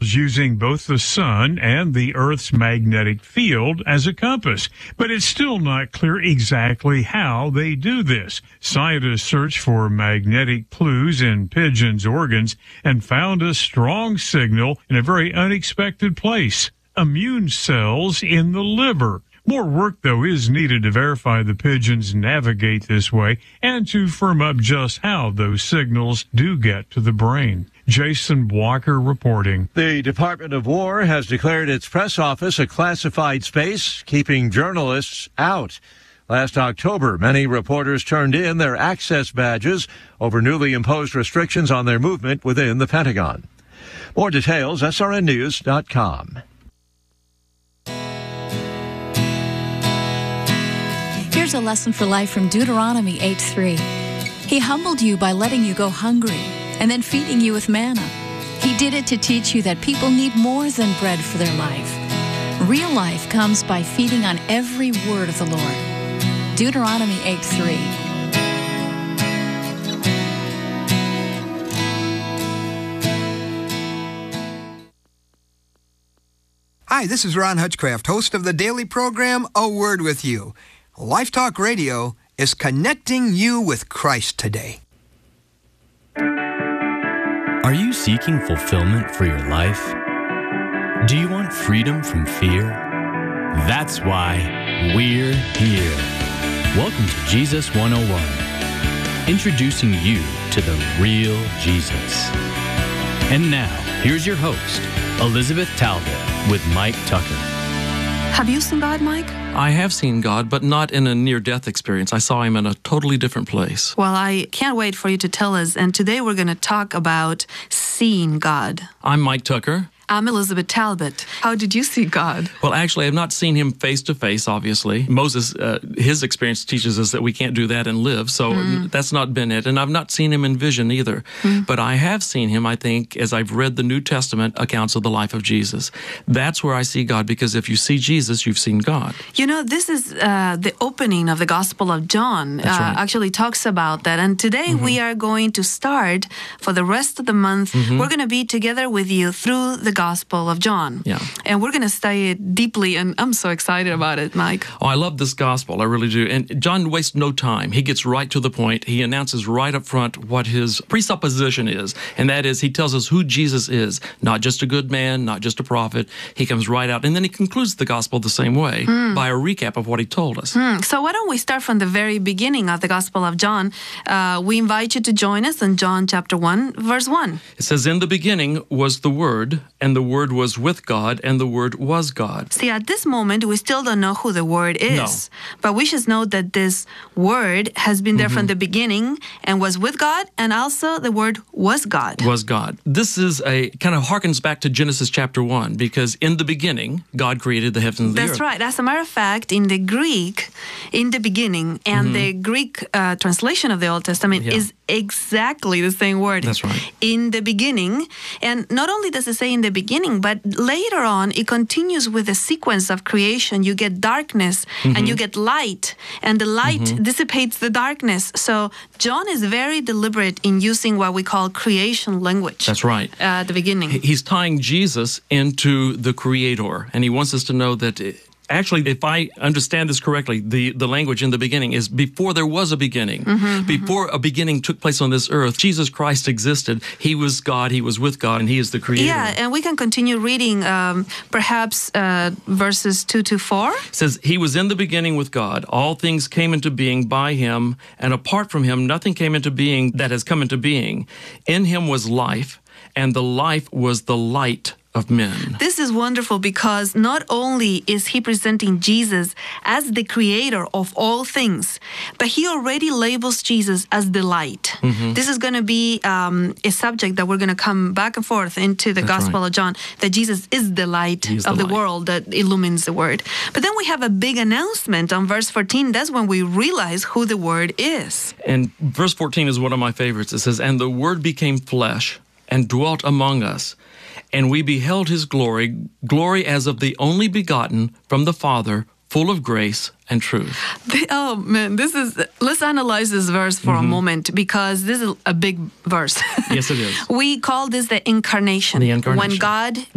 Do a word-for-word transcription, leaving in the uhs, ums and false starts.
involves using both the sun and the Earth's magnetic field as a compass, but it's still not clear exactly how they do this. Scientists searched for magnetic clues in pigeons' organs and found a strong signal in a very unexpected place: immune cells in the liver. More work, though, is needed to verify the pigeons navigate this way and to firm up just how those signals do get to the brain. Jason Walker reporting. The Department of War has declared its press office a classified space, keeping journalists out. Last October, many reporters turned in their access badges over newly imposed restrictions on their movement within the Pentagon. More details, S R N news dot com. Here's a lesson for life from Deuteronomy eight three. He humbled you by letting you go hungry and then feeding you with manna. He did it to teach you that people need more than bread for their life. Real life comes by feeding on every word of the Lord. Deuteronomy eight three. Hi, this is Ron Hutchcraft, host of the daily program, A Word With You. Life Talk Radio is connecting you with Christ today. Are you seeking fulfillment for your life? Do you want freedom from fear? That's why we're here. Welcome to Jesus one oh one, introducing you to the real Jesus. And now, here's your host, Elizabeth Talbot, with Mike Tucker. Have you seen God, Mike? I have seen God, but not in a near-death experience. I saw him in a totally different place. Well, I can't wait for you to tell us. And today we're going to talk about seeing God. I'm Mike Tucker. I'm Elizabeth Talbot. How did you see God? Well, actually, I've not seen him face-to-face, obviously. Moses, uh, his experience teaches us that we can't do that and live, so mm. that's not been it. And I've not seen him in vision either. Mm. But I have seen him, I think, as I've read the New Testament accounts of the life of Jesus. That's where I see God, because if you see Jesus, you've seen God. You know, this is uh, the opening of the Gospel of John. That's uh, right. Actually talks about that. And today mm-hmm. we are going to start, for the rest of the month, mm-hmm. we're going to be together with you through the Gospel of John. Yeah. And we're going to study it deeply, and I'm so excited about it, Mike. Oh, I love this gospel. I really do. And John wastes no time. He gets right to the point. He announces right up front what his presupposition is, and that is he tells us who Jesus is, not just a good man, not just a prophet. He comes right out, and then he concludes the gospel the same way mm. by a recap of what he told us. Mm. So why don't we start from the very beginning of the Gospel of John? Uh, we invite you to join us in John chapter one, verse one. It says, "In the beginning was the Word, and the Word was with God, and the Word was God." See, at this moment, we still don't know who the Word is. No. But we should know that this Word has been there mm-hmm. from the beginning and was with God, and also the Word was God. Was God. This is a kind of harkens back to Genesis chapter one, because in the beginning, God created the heavens and the That's earth. That's right. As a matter of fact, in the Greek, in the beginning, and mm-hmm. the Greek uh, translation of the Old Testament yeah. is exactly the same word. That's right. In the beginning. And not only does it say in the beginning, but later on, it continues with a sequence of creation. You get darkness mm-hmm. and you get light, and the light mm-hmm. dissipates the darkness. So John is very deliberate in using what we call creation language. That's right. Uh, at the beginning. He's tying Jesus into the Creator, and he wants us to know that it, actually, if I understand this correctly, the, the language in the beginning is before there was a beginning. Mm-hmm, before mm-hmm. a beginning took place on this earth, Jesus Christ existed. He was God, he was with God, and he is the Creator. Yeah, and we can continue reading um, perhaps uh, verses two to four. It says, "He was in the beginning with God. All things came into being by him, and apart from him, nothing came into being that has come into being. In him was life, and the life was the light of men." This is wonderful, because not only is he presenting Jesus as the creator of all things, but he already labels Jesus as the light. Mm-hmm. This is going to be um, a subject that we're going to come back and forth into the That's Gospel right. of John, that Jesus is the light is of the the, light. world that illumines the Word. But then we have a big announcement on verse fourteen. That's when we realize who the Word is. And verse fourteen is one of my favorites. It says, "And the Word became flesh and dwelt among us, and we beheld his glory, glory as of the only begotten from the Father, full of grace and truth." Oh, man, this is, let's analyze this verse for mm-hmm. a moment, because this is a big verse. Yes, it is. We call this the incarnation. The incarnation. When God